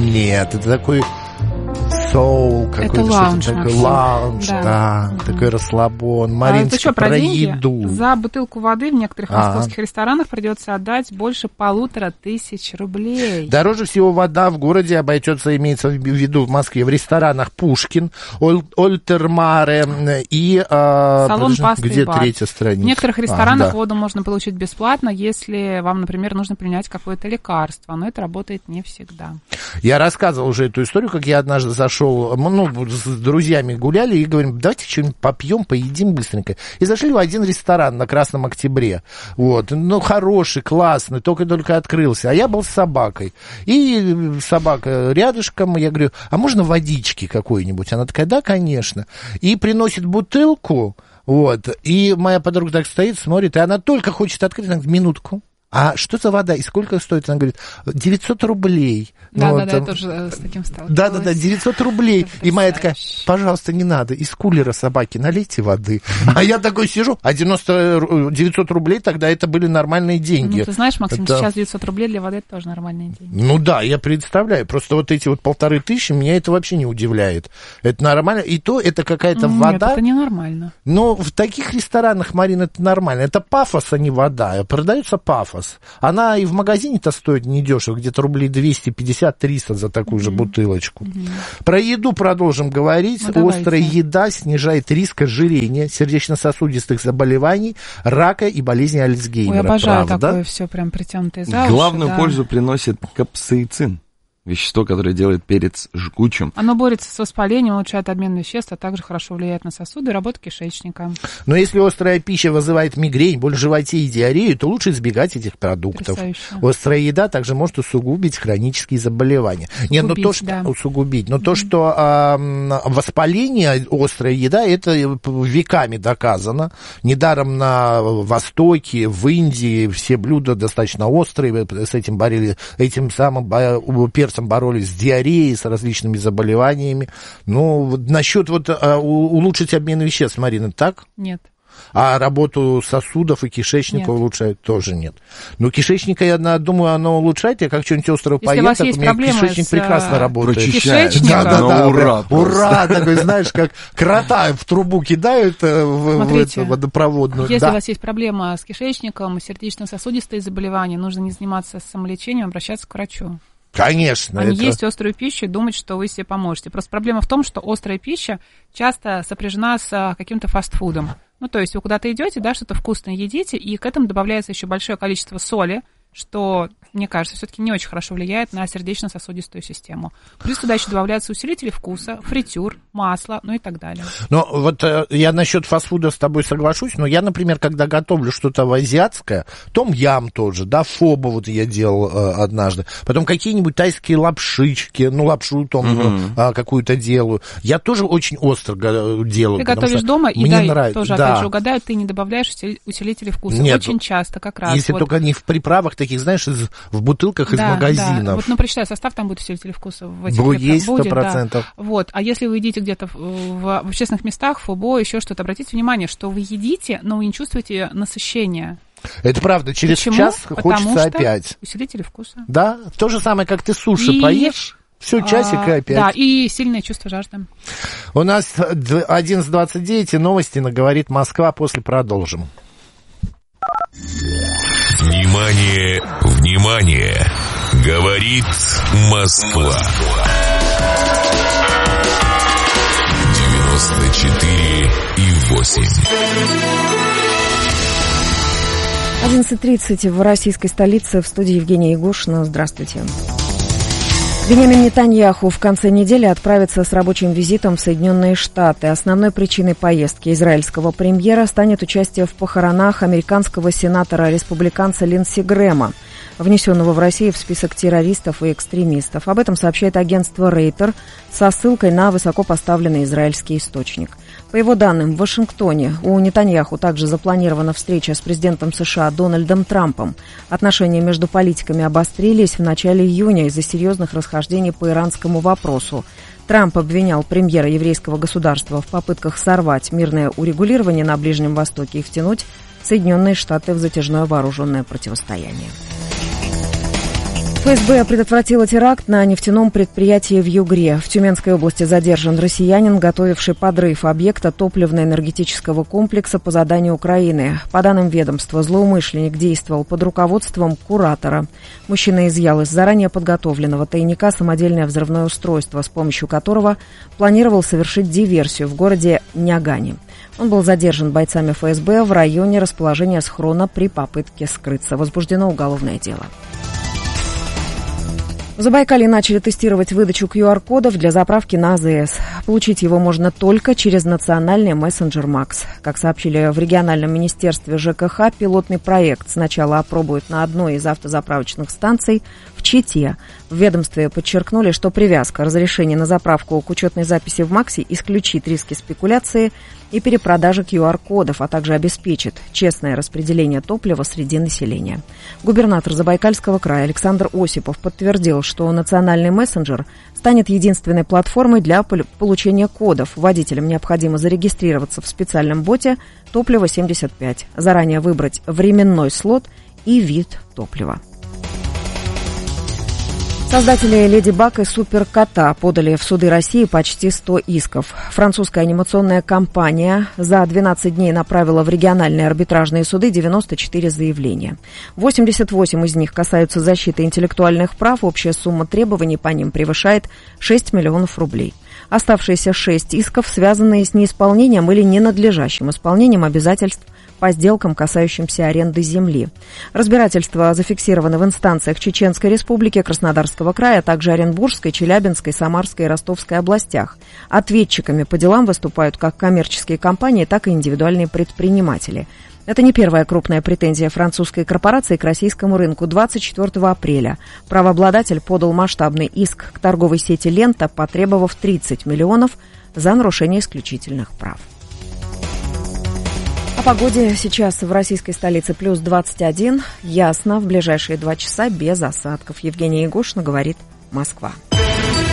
Нет, это такой соул какой-то, лаунж, что-то такое. Лаунж, да. Такой расслабон. Мариночка, про еду. За бутылку воды в некоторых московских ресторанах придется отдать больше 1500 рублей. Дороже всего вода в городе обойдется, имеется в виду в Москве, в ресторанах Пушкин, Ольтермаре и... Салон пасты где и бар. третья страница? В некоторых ресторанах воду можно получить бесплатно, если вам, например, нужно принять какое-то лекарство, но это работает не всегда. Я рассказывал уже эту историю, как я однажды зашел, с друзьями гуляли и говорим, давайте что-нибудь попьем, поедим быстренько. И зашли в один ресторан на Красном Октябре. Вот. Хороший, классный, только-только открылся. А я был с собакой. И собака рядышком, я говорю, а можно водички какой-нибудь? Она такая, да, конечно. И приносит бутылку, вот, и моя подруга так стоит, смотрит, и она только хочет открыть, она говорит, минутку. А что за вода и сколько стоит? Она говорит, 900 рублей. Да, я тоже с таким сталкивалась. Да, 900 рублей. И моя такая, пожалуйста, не надо, из кулера собаки налейте воды. А я такой сижу, а 900 рублей тогда это были нормальные деньги. Ну, ты знаешь, Максим, сейчас 900 рублей для воды это тоже нормальные деньги. Ну да, я представляю. Просто вот эти вот 1500, меня это вообще не удивляет. Это нормально. И то это какая-то вода. Нет, это не нормально. Но в таких ресторанах, Марина, это нормально. Это пафос, а не вода. Продается пафос. Она и в магазине-то стоит недешево, где-то рублей 250-300 за такую же бутылочку. Про еду продолжим говорить. Острая еда снижает риск ожирения, сердечно-сосудистых заболеваний, рака и болезни Альцгеймера. Ой, обожаю такое все прям притянутое за уши. Главную пользу приносит капсаицин. Вещество, которое делает перец жгучим. Оно борется с воспалением, улучшает обмен веществ, а также хорошо влияет на сосуды и работу кишечника. Но если острая пища вызывает мигрень, боль в животе и диарею, то лучше избегать этих продуктов. Острая еда также может усугубить хронические заболевания. Усугубить. Но то, что воспаление, острая еда, это веками доказано. Недаром на Востоке, в Индии все блюда достаточно острые, с этим перцем боролись с диареей, с различными заболеваниями. Ну, насчет улучшить обмен веществ, Марина, так? Нет. А работу сосудов и кишечника улучшает тоже нет. Но кишечника, я думаю, оно улучшает. Я как что-нибудь острого поем, так у меня кишечник прекрасно работает. Да, ура! Такой, знаешь, как крота в трубу кидают в эту водопроводную. Если у вас есть проблема с кишечником, сердечно-сосудистые заболевания, нужно не заниматься самолечением, обращаться к врачу. Конечно. Не есть острую пищу и думать, что вы себе поможете. Просто проблема в том, что острая пища часто сопряжена с каким-то фастфудом. Ну, то есть вы куда-то идете, да, что-то вкусное едите, и к этому добавляется еще большое количество соли, что, мне кажется, все-таки не очень хорошо влияет на сердечно-сосудистую систему. Плюс туда еще добавляются усилители вкуса, фритюр, масло, ну и так далее. Ну, вот я насчет фастфуда с тобой соглашусь, но я, например, когда готовлю что-то азиатское, том-ям тоже, да, фобо вот я делал однажды, потом какие-нибудь тайские лапшички, лапшу какую-то делаю, я тоже очень остро делаю. Ты готовишь дома, и тоже, опять же, угадаю, ты не добавляешь усилители вкуса. Нет, очень часто как раз. Если только не в приправах таких, знаешь, в бутылках из магазинов. Да. Вот, прочитай состав, там будет усилители вкуса. Есть 100%. Да. Вот. А если вы едите где-то в общественных местах, фобо, еще что-то, обратите внимание, что вы едите, но вы не чувствуете насыщения. Это правда, через час хочется опять. Усилители вкуса. Да, то же самое, как ты суши поешь. Все, часик и опять. Да, и сильное чувство жажды. У нас 11:29, и новости на «Говорит Москва», после продолжим. Внимание, внимание! Говорит Москва. 94,8. 11:30 в российской столице, в студии Евгения Егошина. Здравствуйте. Беньямин Нетаньяху в конце недели отправится с рабочим визитом в Соединенные Штаты. Основной причиной поездки израильского премьера станет участие в похоронах американского сенатора-республиканца Линдси Грэма, внесенного в Россию в список террористов и экстремистов. Об этом сообщает агентство Рейтер со ссылкой на высокопоставленный израильский источник. По его данным, в Вашингтоне у Нетаньяху также запланирована встреча с президентом США Дональдом Трампом. Отношения между политиками обострились в начале июня из-за серьезных расхождений по иранскому вопросу. Трамп обвинял премьера еврейского государства в попытках сорвать мирное урегулирование на Ближнем Востоке и втянуть Соединенные Штаты в затяжное вооруженное противостояние. ФСБ предотвратила теракт на нефтяном предприятии в Югре. В Тюменской области задержан россиянин, готовивший подрыв объекта топливно-энергетического комплекса по заданию Украины. По данным ведомства, злоумышленник действовал под руководством куратора. Мужчина изъял из заранее подготовленного тайника самодельное взрывное устройство, с помощью которого планировал совершить диверсию в городе Нягани. Он был задержан бойцами ФСБ в районе расположения схрона при попытке скрыться. Возбуждено уголовное дело. В Забайкалье начали тестировать выдачу QR-кодов для заправки на АЗС. Получить его можно только через национальный мессенджер МАКС. Как сообщили в региональном министерстве ЖКХ, пилотный проект сначала опробуют на одной из автозаправочных станций в Чите. В ведомстве подчеркнули, что привязка разрешения на заправку к учетной записи в МАКСе исключит риски спекуляции и перепродажи QR-кодов, а также обеспечит честное распределение топлива среди населения. Губернатор Забайкальского края Александр Осипов подтвердил, что национальный мессенджер станет единственной платформой для получения кодов. Водителям необходимо зарегистрироваться в специальном боте «Топливо-75», заранее выбрать временной слот и вид топлива. Создатели «Леди Баг» и «Супер Кота» подали в суды России почти 100 исков. Французская анимационная компания за 12 дней направила в региональные арбитражные суды 94 заявления. 88 из них касаются защиты интеллектуальных прав. Общая сумма требований по ним превышает 6 миллионов рублей. Оставшиеся 6 исков, связанные с неисполнением или ненадлежащим исполнением обязательств по сделкам, касающимся аренды земли. Разбирательства зафиксированы в инстанциях Чеченской Республики, Краснодарского края, а также Оренбургской, Челябинской, Самарской и Ростовской областях. Ответчиками по делам выступают как коммерческие компании, так и индивидуальные предприниматели. Это не первая крупная претензия французской корпорации к российскому рынку. 24 апреля правообладатель подал масштабный иск к торговой сети «Лента», потребовав 30 миллионов за нарушение исключительных прав. О погоде сейчас в российской столице плюс 21. Ясно, в ближайшие 2 часа без осадков. Евгения Егошина говорит Москва.